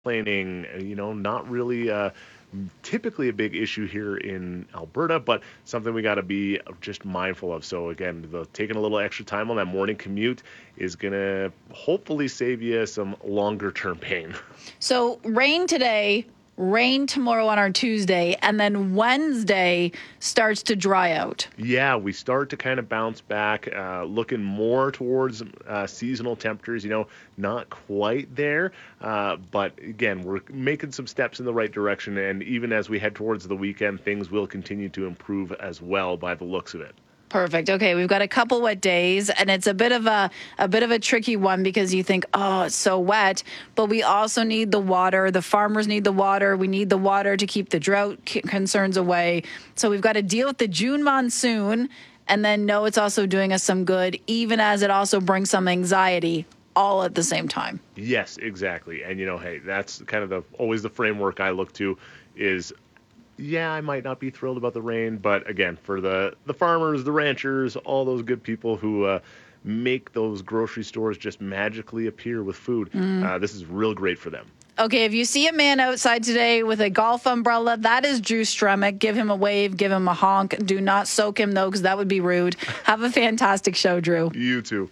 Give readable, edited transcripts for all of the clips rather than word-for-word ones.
planning, not really typically a big issue here in Alberta, but something we got to be just mindful of. So again, taking a little extra time on that morning commute is going to hopefully save you some longer term pain. So rain today, rain tomorrow on our Tuesday, and then Wednesday starts to dry out. Yeah, we start to kind of bounce back, looking more towards seasonal temperatures, not quite there. But again, we're making some steps in the right direction. And even as we head towards the weekend, things will continue to improve as well by the looks of it. Perfect. Okay, we've got a couple wet days, and it's a bit of a tricky one because you think, oh, it's so wet, but we also need the water. The farmers need the water. We need the water to keep the drought concerns away. So we've got to deal with the June monsoon, and then know it's also doing us some good, even as it also brings some anxiety all at the same time. Yes, exactly. And hey, that's kind of always the framework I look to is. Yeah, I might not be thrilled about the rain, but again, for the farmers, the ranchers, all those good people who make those grocery stores just magically appear with food, this is real great for them. Okay, if you see a man outside today with a golf umbrella, that is Drew Stremick. Give him a wave, give him a honk. Do not soak him, though, because that would be rude. Have a fantastic show, Drew. You too.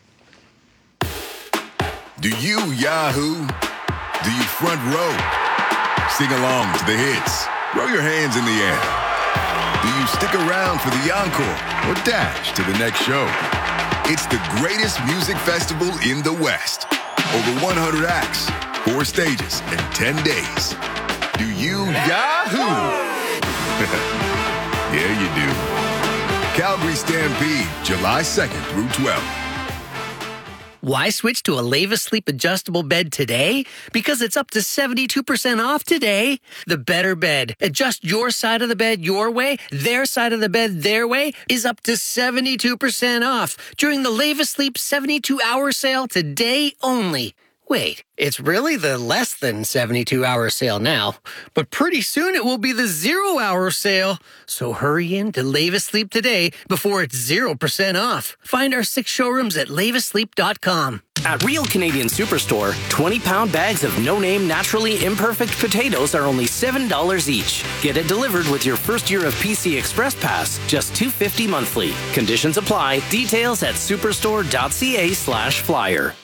Do you Yahoo? Do you front row? Sing along to the hits. Throw your hands in the air. Do you stick around for the encore or dash to the next show? It's the greatest music festival in the West. Over 100 acts, 4 stages, and 10 days. Do you Yahoo? Yeah, you do. Calgary Stampede, July 2nd through 12th. Why switch to a Leva Sleep adjustable bed today? Because it's up to 72% off today. The better bed. Adjust your side of the bed your way, their side of the bed their way, is up to 72% off during the Leva Sleep 72-hour sale today only. Wait, it's really the less than 72-hour sale now, but pretty soon it will be the 0-hour sale. So hurry in to Leva Sleep today before it's 0% off. Find our 6 showrooms at levasleep.com. At Real Canadian Superstore, 20-pound bags of no-name, naturally imperfect potatoes are only $7 each. Get it delivered with your first year of PC Express Pass, just $2.50 monthly. Conditions apply. Details at superstore.ca/flyer.